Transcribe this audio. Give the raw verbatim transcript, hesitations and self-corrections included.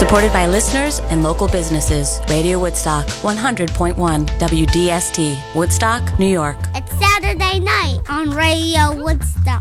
Supported by listeners and local businesses. Radio Woodstock, one hundred point one W D S T, Woodstock, New York. It's Saturday night on Radio Woodstock.